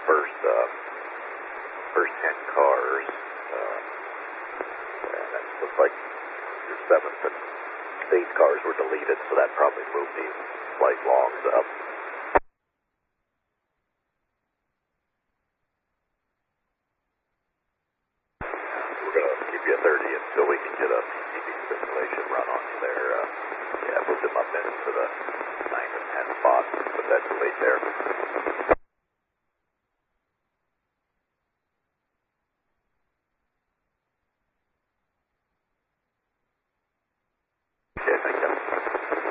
first 10 cars. And it looks like your 7th and 8th cars were deleted, so that probably moved these flight logs up. We're going to give you a 30 until we can get a PCB simulation run on you there. Yeah, moved them up into the 9 and 10 spots, put that delete there.